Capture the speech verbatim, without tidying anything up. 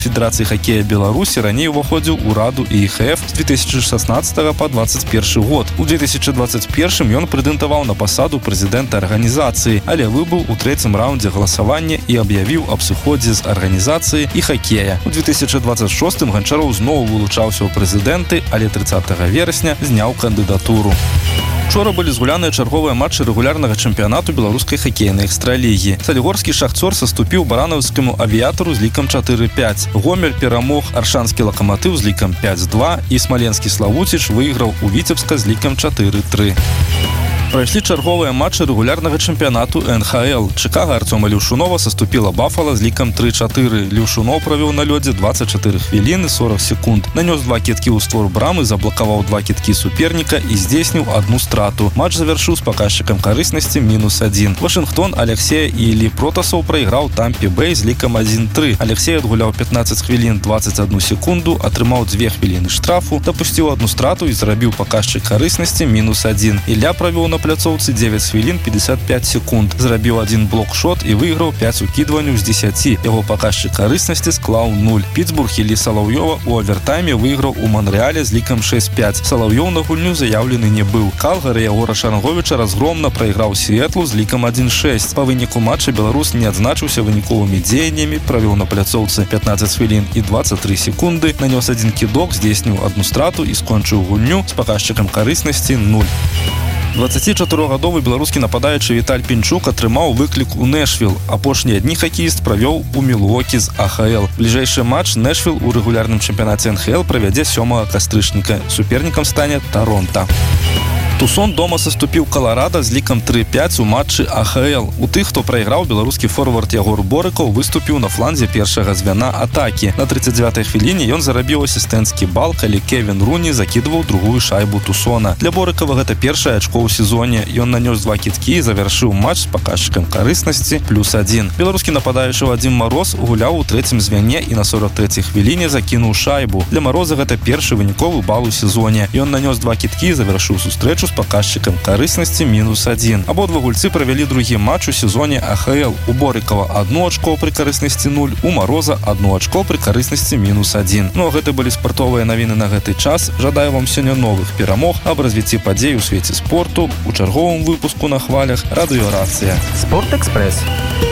Федерацыі хакея Беларусі раней уваходзіў у раду і эх эф з две тысячы шаснаццатага па двадцать першы год. У две тысячи двадцать первым ён прэтэндаваў на пасаду прэзідэнта арганізацыі, але выбыў у трэцім раўндзе галасавання і аб'явіў аб сыходзе з арганізацыі і хакея. У две тысячи двадцать шостым Ганчароў зноў вылучаўся ў прэзідэнты, але трыццатага верасня зняў кандыдатуру. Учора былі згуляныя чарговыя матчы рэгулярнага чэмпіянату беларускай хакейнай экстралігі. Салігорскі «Шахцёр» саступіў баранаўскаму «Авіятару» з лікам чатыры пять. Гомель перамог аршанскі «Лакаматыў» з лікам пять два і смаленскі «Славуціч» выйграў у Віцебска з лікам чатыры тры. Прайшлі чарговыя матчы рэгулярнага чэмпіянату эн ха эл. Чыкага Артёма Леўшунова саступіла Бафала з лікам тры чатыры. Леўшунов правёў на лёдзе двадцать чатыры хвіліны сорок секунд. Нанёс два кідкі ў створ брамы, заблакаваў два кідкі суперніка і здзейсніў адну страту. Матч завяршыў з паказчыкам карыснасці мінус адзін. Вашынгтон Алексея і Іллі Протасаў прайграў Тампе Бэй з лікам адзін тры. Алексей адгуляў пятнаццаць хвілін двадцать одну секунду, атрымаў дзве хвіліны штрафу, дапусціў адну страту і зрабіў паказчык карыснасці мінус адзін. Ілля правёў на пляцоўцы дзевяць хвілін пятьдесят пять секунд. Зрабіў адзін блок-шот і выйграў пять укідванняў з дзесяці. Яго паказчык карыснасці склаў нуль. Пітсбург Іллі Салаўёва у авертайме выйграў у Манрэале з лікам шесть пять. Салаўёў на гульню заяўлены не быў. Калгары Ягора Шаранговіча разгромна прайграў Сіэтлу з лікам адзін шесть. Па выніку матча беларус не адзначыўся выніковымі дзеяннямі, правёў на пляцоўцы пятнаццаць хвілін і двадцать три секунды, нанёс адзін кідок, здзейсніў адну страту і скончыў гульню з паказчыкам карыснасці нуль. дваццацічатырохгадовы беларускі нападаючы Віталь Пінчук атрымаў выклік у Нэшвіл. Апошнія дні хакеіст правёў у Мілуокі з а ха эл. Бліжэйшы матч Нэшвіл у рэгулярным чэмпіянаце эн ха эл правядзе сёмага кастрычніка. Супернікам стане Таронта. Тусон дома саступіў Каларада з лікам тры пять у матчы а ха эл. У тых, хто прайграў, беларускі форвард Ягор Борыкаў выступіў на фланзе першага звяна атакі. На тридцать девятой хвіліне ён зарабіў асістэнцкі бал, калі Кевін Руні закідваў другую шайбу Тусона. Для Борыкава гэта першае ачко ў сезоне. Ён нанёс два кідкі і завяршыў матч з паказчыкам карыснасці плюс адзін. Беларускі нападаючы Вадзім Мароз гуляў у трэцім звяне і на сорок трэцяй хвіліне закінуў шайбу. Для Мароза гэта першы выніковы бал у сезоне. Ён нанёс два кідкі і завяршыў сустрэчу з паказчыкам карыснасці мінус адзін. Абодва гульцы правялі другі матч у сезоне а ха эл. У Борыкава одно ачко пры карыснасці нуль, у Мароза одно ачко пры карыснасці мінус адзін. Ну а гэта былі спартовыя навіны на гэты час. Жадаю вам сёння новых перамог, аб развіцці падзей у свеце спорту у чарговым выпуску на хвалях Радыёрацыя. Спорт-экспрэс.